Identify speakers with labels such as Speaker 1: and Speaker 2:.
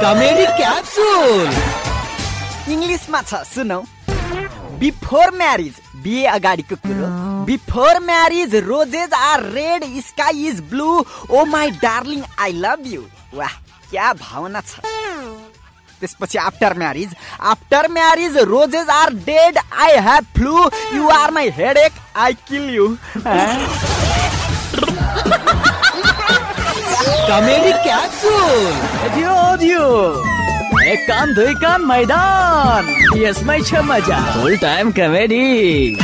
Speaker 1: Comedy capsule
Speaker 2: इङ्ग्लिसमा छ सुनौ। बिफोर म्यारिज बिहे अगाडिको कुरो। Before marriage roses are red, sky is blue, oh my darling I love you. वाह क्या भावना छ। त्यसपछि after marriage roses are dead, I have flu, you are my headache, I kill you.
Speaker 1: Comedy capsule एक कान दुई कान मैदान, यसमै छ मजा। फुल टाइम कमेडी।